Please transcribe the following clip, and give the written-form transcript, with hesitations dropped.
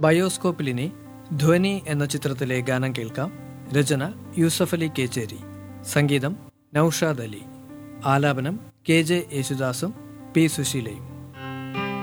ബയോസ്കോപ്പിലിനി ധ്വനി എന്ന ചിത്രത്തിലെ ഗാനം കേൾക്കാം. രചന യൂസഫ് അലി കേച്ചേരി, സംഗീതം നൌഷാദ് അലി, ആലാപനം KJ യേശുദാസും P സുശീലയും.